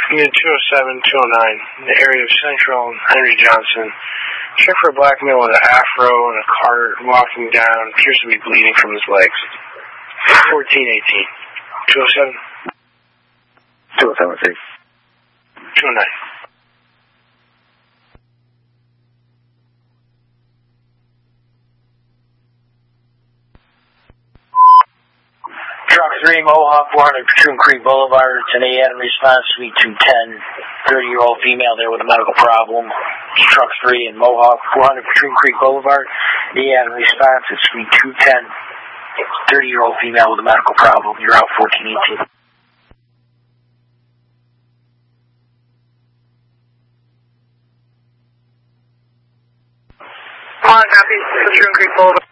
Unit 207, 209, in the area of Central and Henry Johnson. Check for a black male with an afro and a cart walking down. Appears to be bleeding from his legs. 1418. 207? 207, 209. Truck 3, Mohawk, 400 Patroon Creek Boulevard. It's an AN response, Suite 210. 30-year-old female there with a medical problem. Truck 3 in Mohawk, 400 Patroon Creek Boulevard. AN response is Suite 210. 30-year-old female with a medical problem. You're out 1418. Copy. Patroon Creek Boulevard.